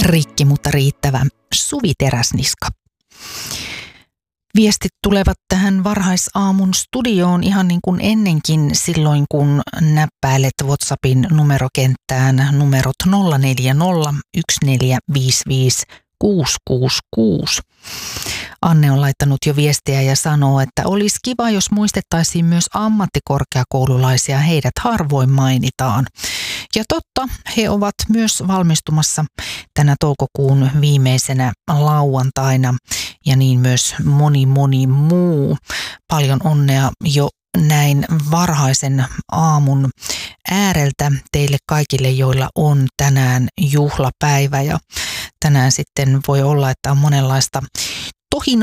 Rikki, mutta riittävä. Suvi Teräsniska. Viestit tulevat tähän varhaisaamun studioon ihan niin kuin ennenkin silloin, kun näppäilet WhatsAppin numerokenttään numerot 040 1455 666. Anne on laittanut jo viestiä ja sanoo, että olisi kiva, jos muistettaisiin myös ammattikorkeakoululaisia, heidät harvoin mainitaan. Ja totta, he ovat myös valmistumassa tänä toukokuun viimeisenä lauantaina ja niin myös moni muu. Paljon onnea jo näin varhaisen aamun ääreltä teille kaikille, joilla on tänään juhlapäivä ja tänään sitten voi olla, että on monenlaista